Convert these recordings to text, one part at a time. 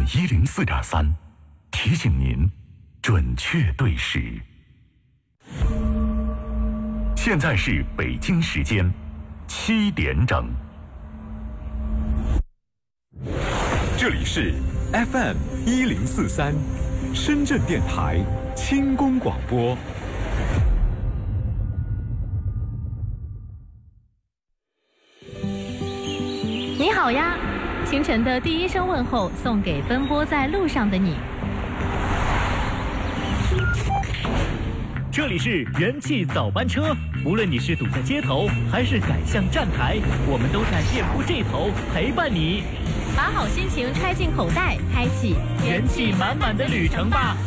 104.3，提醒您准确对时。现在是北京时间7点整。 这里是 FM 1043，深圳电台轻功广播。 你好呀，清晨的第一声问候送给奔波在路上的你。 这里是元气早班车，无论你是堵在街头还是赶向站台，我们都在店铺这头陪伴你。 把好心情揣进口袋，开启元气满满的旅程吧。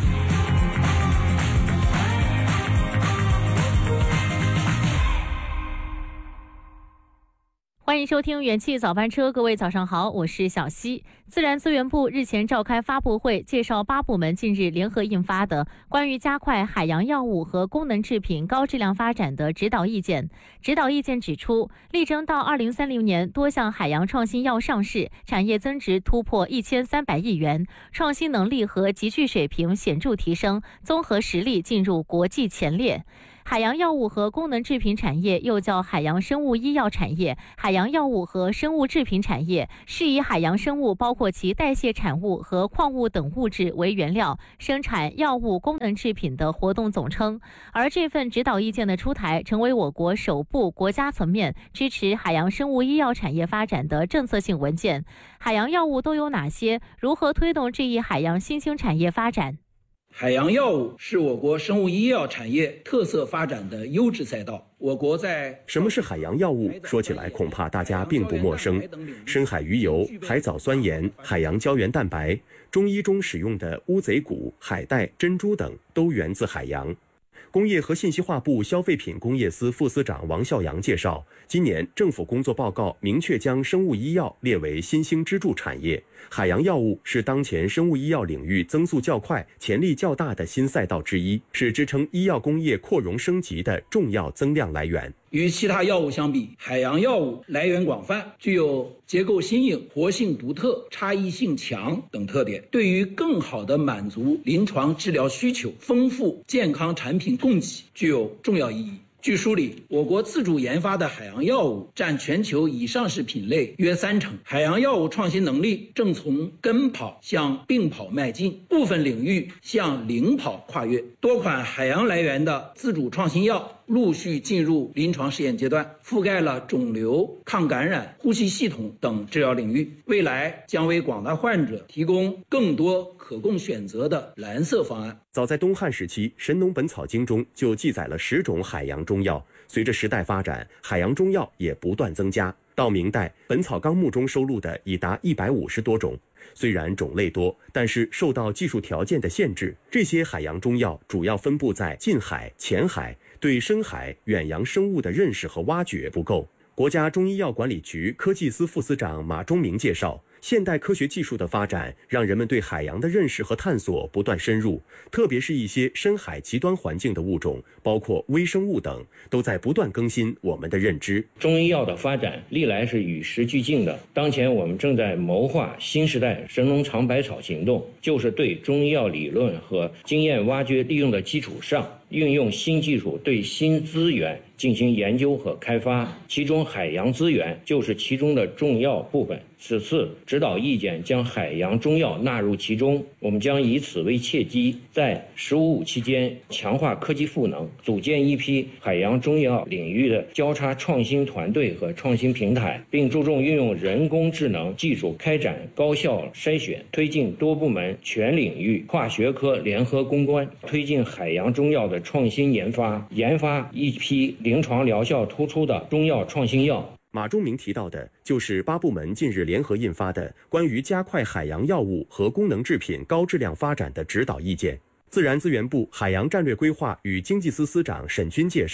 欢迎收听元气早班车，各位早上好，我是小溪。自然资源部日前召开发布会，介绍8部门近日联合印发的关于加快海洋药物和功能制品高质量发展的指导意见。指导意见指出，力争到2030年，多项海洋创新药上市，产业增值突破1300亿元，创新能力和集聚水平显著提升，综合实力进入国际前列。海洋药物和功能制品产业又叫海洋生物医药产业、海洋药物和生物制品产业，是以海洋生物包括其代谢产物和矿物等物质为原料，生产药物功能制品的活动总称。而这份指导意见的出台，成为我国首部国家层面支持海洋生物医药产业发展的政策性文件。海洋药物都有哪些？如何推动这一海洋新兴产业发展？ 海洋药物是我国生物医药产业特色发展的优质赛道。我国在什么是海洋药物？说起来恐怕大家并不陌生。深海鱼油、海藻酸盐、海洋胶原蛋白，中医中使用的乌贼骨、海带、珍珠等都源自海洋。工业和信息化部消费品工业司副司长王孝阳介绍，今年政府工作报告明确将生物医药列为新兴支柱产业，海洋药物是当前生物医药领域增速较快、潜力较大的新赛道之一，是支撑医药工业扩容升级的重要增量来源。 与其他药物相比，海洋药物来源广泛，具有结构新颖、活性独特、差异性强等特点，对于更好地满足临床治疗需求、丰富健康产品供给具有重要意义。据梳理，我国自主研发的海洋药物占全球已上市品类约30%，海洋药物创新能力正从跟跑向并跑迈进，部分领域向领跑跨越。多款海洋来源的自主创新药陆续进入临床试验阶段，覆盖了肿瘤、抗感染、呼吸系统等治疗领域，未来将为广大患者提供更多可供选择的蓝色方案。 早在东汉时期，《神农本草经》中就记载了10种海洋中药。随着时代发展，海洋中药也不断增加。到明代，《本草纲目》中收录的已达150多种。虽然种类多，但是受到技术条件的限制，这些海洋中药主要分布在近海、浅海，对深海、远洋生物的认识和挖掘不够。国家中医药管理局科技司副司长马忠明介绍，现代科学技术的发展让人们对海洋的认识和探索不断深入，特别是一些深海极端环境的物种，包括微生物等，都在不断更新我们的认知。 中医药的发展历来是与时俱进的，当前我们正在谋划新时代神农尝百草行动，就是对中医药理论和经验挖掘利用的基础上，运用新技术对新资源进行研究和开发，其中海洋资源就是其中的重要部分。此次指导意见将海洋中药纳入其中，我们将以此为契机，在“15+5”期间强化科技赋能，组建一批海洋中药领域的交叉创新团队和创新平台，并注重运用人工智能技术开展高效筛选，推进多部门全领域跨学科联合攻关，推进海洋中药的创新研发，研发一批临床疗效突出的中药创新药。 马忠明提到的就是8部门近日联合印发的关于加快海洋药物和功能制品高质量发展的指导意见。自然资源部海洋战略规划与经济司司长沈军介绍，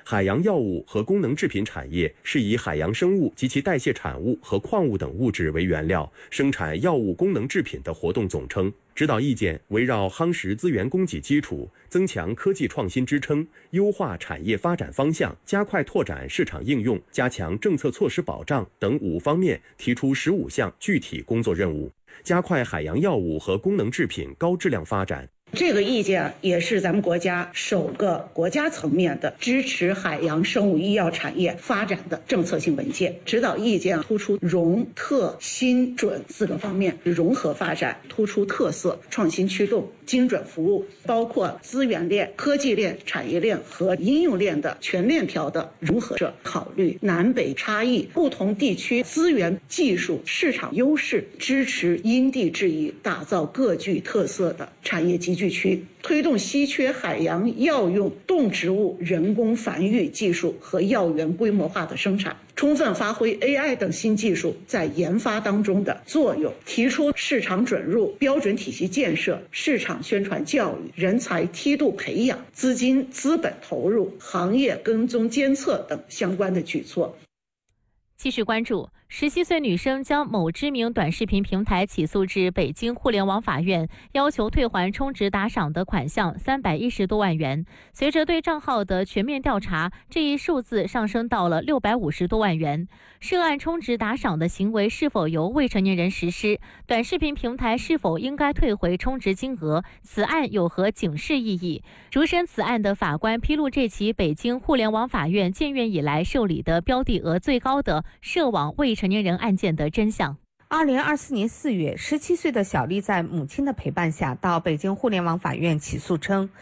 海洋药物和功能制品产业是以海洋生物及其代谢产物和矿物等物质为原料，生产药物功能制品的活动总称。指导意见围绕夯实资源供给基础、增强科技创新支撑、优化产业发展方向、加快拓展市场应用、加强政策措施保障等5方面提出15项具体工作任务，加快海洋药物和功能制品高质量发展。 这个意见也是咱们国家首个国家层面的支持海洋生物医药产业发展的政策性文件。指导意见突出融、特、新、准4个方面融合发展，突出特色、创新驱动、精准服务，包括资源链、科技链、产业链和应用链的全链条的融合者，考虑南北差异、不同地区资源、技术、市场优势，支持因地制宜，打造各具特色的产业集聚区，推动稀缺海洋药用动植物人工繁育技术和药源规模化的生产，充分发挥 AI 等新技术在研发当中的作用，提出市场准入、标准体系建设、市场宣传教育、人才梯度培养、资金资本投入、行业跟踪监测等相关的举措。 继续关注，17岁女生将某知名短视频平台起诉至北京互联网法院，要求退还充值打赏的款项310多万元。随着对账号的全面调查，这一数字上升到了650多万元。涉案充值打赏的行为是否由未成年人实施？短视频平台是否应该退回充值金额？此案有何警示意义？主审此案的法官披露这起北京互联网法院建院以来受理的标的额最高的涉网未成年人案件的真相。 2024年4月，17岁的小丽在母亲的陪伴下到北京互联网法院起诉称，